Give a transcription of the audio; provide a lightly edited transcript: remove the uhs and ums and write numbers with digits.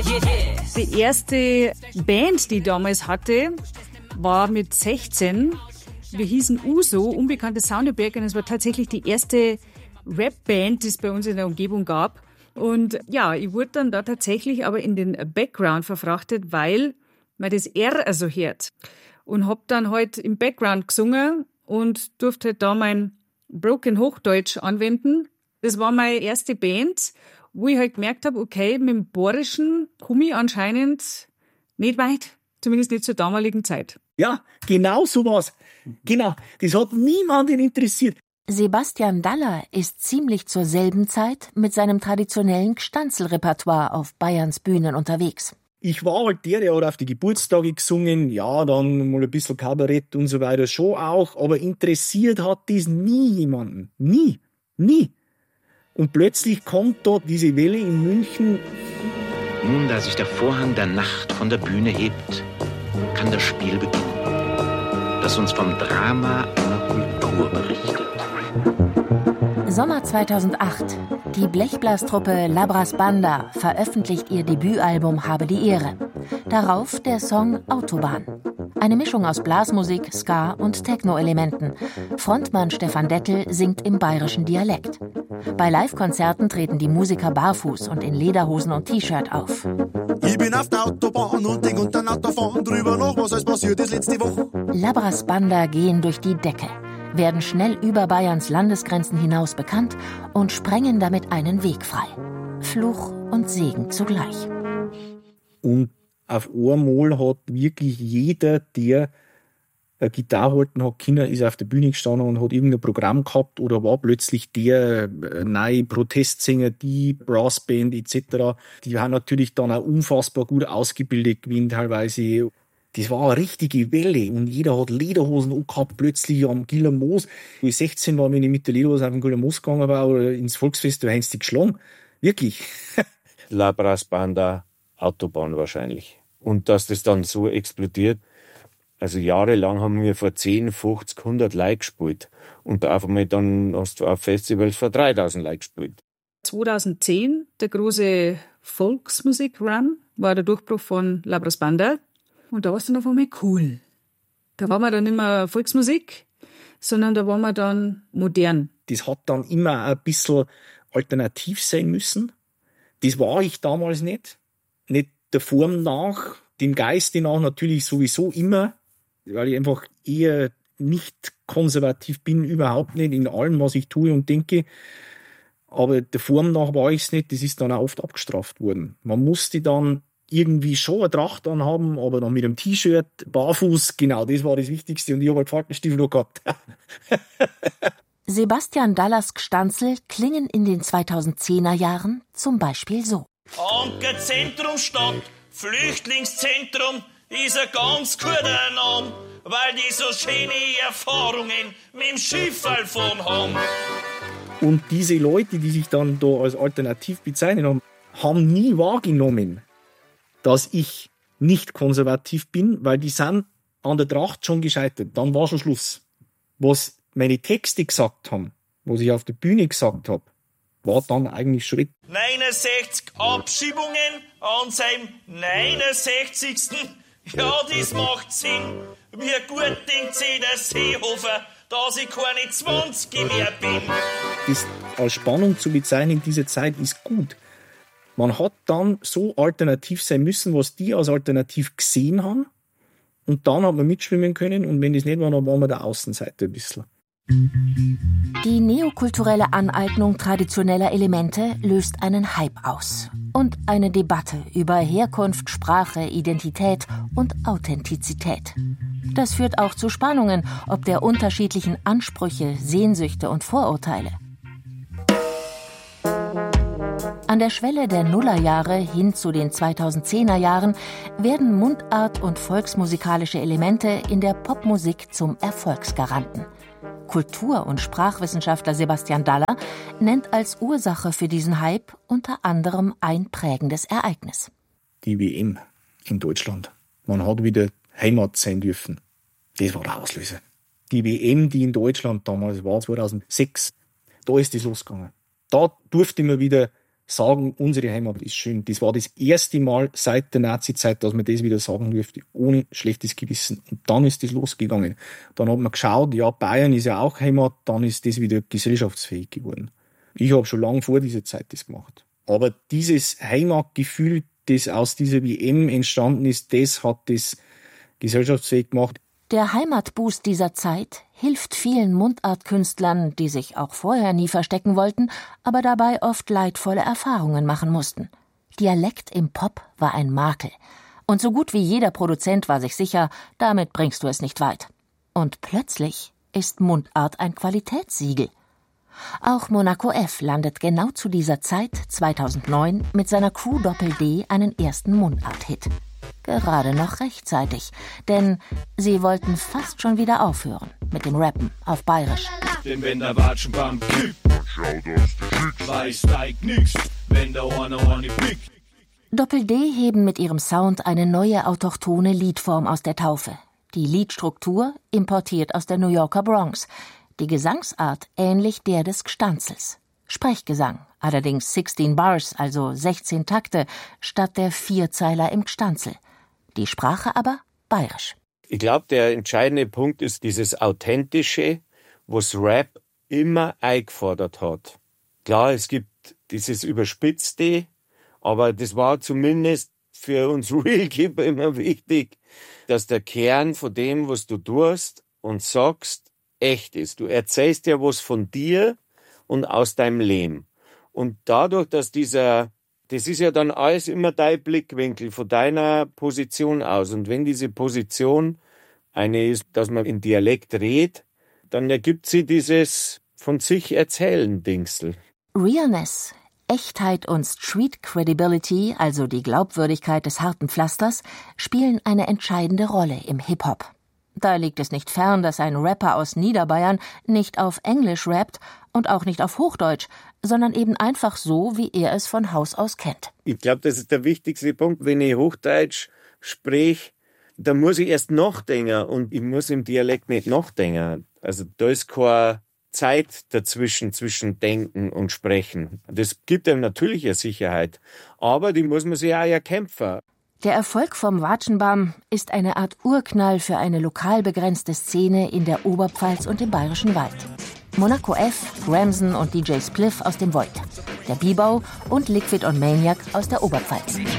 Die erste Band, die ich damals hatte, war mit 16. Wir hießen Uso, unbekannte Soundeberg, und es war tatsächlich die erste Rap-Band, die es bei uns in der Umgebung gab. Und ja, ich wurde dann da tatsächlich aber in den Background verfrachtet, weil man das R also hört. Und hab dann halt im Background gesungen und durfte halt da mein Broken Hochdeutsch anwenden. Das war meine erste Band, wo ich halt gemerkt habe, okay, mit dem Bayerischen komme ich anscheinend nicht weit. Zumindest nicht zur damaligen Zeit. Ja, genau so war's. Genau, das hat niemanden interessiert. Sebastian Daller ist ziemlich zur selben Zeit mit seinem traditionellen Gstanzl-Repertoire auf Bayerns Bühnen unterwegs. Ich war halt der hat auf die Geburtstage gesungen, ja, dann mal ein bisschen Kabarett und so weiter schon auch, aber interessiert hat das nie jemanden. Nie. Und plötzlich kommt dort diese Welle in München. Nun, da sich der Vorhang der Nacht von der Bühne hebt, kann das Spiel beginnen, das uns vom Drama einer Kultur berichtet. Sommer 2008. Die Blechblastruppe Labras Banda veröffentlicht ihr Debütalbum Habe die Ehre. Darauf der Song Autobahn. Eine Mischung aus Blasmusik, Ska und Techno-Elementen. Frontmann Stefan Dettel singt im bayerischen Dialekt. Bei Live-Konzerten treten die Musiker barfuß und in Lederhosen und T-Shirt auf. Ich bin auf der Autobahn und denk unter der Auto fahren drüber nach, was alles passiert ist letzte Woche. Labras Banda gehen durch die Decke, werden schnell über Bayerns Landesgrenzen hinaus bekannt und sprengen damit einen Weg frei. Fluch und Segen zugleich. Und auf einmal hat wirklich jeder, der eine Gitarre halten hat können, ist auf der Bühne gestanden und hat irgendein Programm gehabt oder war plötzlich der neue Protestsänger, die Brassband etc. Die haben natürlich dann auch unfassbar gut ausgebildet gewesen teilweise. Das war eine richtige Welle und jeder hat Lederhosen angehabt, plötzlich am Giller Moos. Wo ich 16 war, wenn ich mit der Lederhose auf den Giller Moos gegangen war oder ins Volksfest, da haben sie geschlagen. Wirklich. Labras Banda, Autobahn wahrscheinlich. Und dass das dann so explodiert, also jahrelang haben wir vor 10, 50, 100 Leute gespielt. Und auf einmal dann hast du auf Festivals vor 3000 Leute gespielt. 2010, der große Volksmusik-Run, war der Durchbruch von Labras Banda. Und da war es dann auf einmal cool. Da war man dann nicht mehr Volksmusik, sondern da war man dann modern. Das hat dann immer ein bisschen alternativ sein müssen. Das war ich damals nicht. Nicht der Form nach, dem Geiste nach natürlich sowieso immer, weil ich einfach eher nicht konservativ bin, überhaupt nicht in allem, was ich tue und denke. Aber der Form nach war ich es nicht, das ist dann auch oft abgestraft worden. Man musste dann irgendwie schon eine Tracht anhaben, aber dann mit einem T-Shirt, barfuß, genau, das war das Wichtigste. Und ich habe halt Faltenstiefel noch gehabt. Sebastian Dallers Gstanzl klingen in den 2010er Jahren zum Beispiel so. Ankerzentrum Stadt, Flüchtlingszentrum ist ein ganz guter Name, weil die so schöne Erfahrungen mit dem Schifffall von haben. Und diese Leute, die sich dann da als alternativ bezeichnet haben, haben nie wahrgenommen, dass ich nicht konservativ bin, weil die sind an der Tracht schon gescheitert. Dann war schon Schluss. Was meine Texte gesagt haben, was ich auf der Bühne gesagt habe, war dann eigentlich schon weg. 69 Abschiebungen an seinem 69. Ja, das macht Sinn. Wie gut denkt sich der Seehofer, dass ich keine 20 mehr bin. Das als Spannung zu bezeichnen in dieser Zeit ist gut. Man hat dann so alternativ sein müssen, was die als alternativ gesehen haben. Und dann hat man mitschwimmen können. Und wenn das nicht war, dann waren wir der Außenseite ein bisschen. Die neokulturelle Aneignung traditioneller Elemente löst einen Hype aus. Und eine Debatte über Herkunft, Sprache, Identität und Authentizität. Das führt auch zu Spannungen, ob der unterschiedlichen Ansprüche, Sehnsüchte und Vorurteile. An der Schwelle der Nullerjahre hin zu den 2010er Jahren werden Mundart und volksmusikalische Elemente in der Popmusik zum Erfolgsgaranten. Kultur- und Sprachwissenschaftler Sebastian Daller nennt als Ursache für diesen Hype unter anderem ein prägendes Ereignis. Die WM in Deutschland. Man hat wieder Heimat sein dürfen. Das war der Auslöser. Die WM, die in Deutschland damals war, 2006, da ist das losgegangen. Da durfte man wieder sagen, unsere Heimat ist schön. Das war das erste Mal seit der Nazi-Zeit, dass man das wieder sagen durfte, ohne schlechtes Gewissen. Und dann ist das losgegangen. Dann hat man geschaut, ja, Bayern ist ja auch Heimat, dann ist das wieder gesellschaftsfähig geworden. Ich habe schon lange vor dieser Zeit das gemacht. Aber dieses Heimatgefühl, das aus dieser WM entstanden ist, das hat das gesellschaftsfähig gemacht. Der Heimatboost dieser Zeit hilft vielen Mundartkünstlern, die sich auch vorher nie verstecken wollten, aber dabei oft leidvolle Erfahrungen machen mussten. Dialekt im Pop war ein Makel. Und so gut wie jeder Produzent war sich sicher, damit bringst du es nicht weit. Und plötzlich ist Mundart ein Qualitätssiegel. Auch Monaco F landet genau zu dieser Zeit, 2009, mit seiner Crew Doppel-D einen ersten Mundart-Hit. Gerade noch rechtzeitig, denn sie wollten fast schon wieder aufhören mit dem Rappen auf Bayerisch. Denn wenn der Watschenbaum kippt, weiß steigt nix, wenn der eine pickt. Doppel-D heben mit ihrem Sound eine neue autochthone Liedform aus der Taufe. Die Liedstruktur importiert aus der New Yorker Bronx. Die Gesangsart ähnlich der des Gstanzels. Sprechgesang, allerdings 16 Bars, also 16 Takte, statt der 4-Zeiler im Gstanzel. Die Sprache aber bayerisch. Ich glaube, der entscheidende Punkt ist dieses Authentische, was Rap immer eingefordert hat. Klar, es gibt dieses Überspitzte, aber das war zumindest für uns Real-Keeper immer wichtig, dass der Kern von dem, was du tust und sagst, echt ist. Du erzählst ja was von dir und aus deinem Leben. Und dadurch, dass das ist ja dann alles immer dein Blickwinkel von deiner Position aus. Und wenn diese Position eine ist, dass man in Dialekt redet, dann ergibt sie dieses von sich erzählen Dingsel. Realness, Echtheit und Street Credibility, also die Glaubwürdigkeit des harten Pflasters, spielen eine entscheidende Rolle im Hip-Hop. Da liegt es nicht fern, dass ein Rapper aus Niederbayern nicht auf Englisch rappt und auch nicht auf Hochdeutsch, sondern eben einfach so, wie er es von Haus aus kennt. Ich glaube, das ist der wichtigste Punkt. Wenn ich Hochdeutsch spreche, dann muss ich erst nachdenken und ich muss im Dialekt nicht nachdenken. Also da ist keine Zeit dazwischen, zwischen Denken und Sprechen. Das gibt einem natürlich eine Sicherheit, aber die muss man sich auch erkämpfen. Der Erfolg vom Watschenbaum ist eine Art Urknall für eine lokal begrenzte Szene in der Oberpfalz und im Bayerischen Wald. Monaco F, Ramsen und DJ Spliff aus dem Volt, der Bibau und Liquid und Maniac aus der Oberpfalz.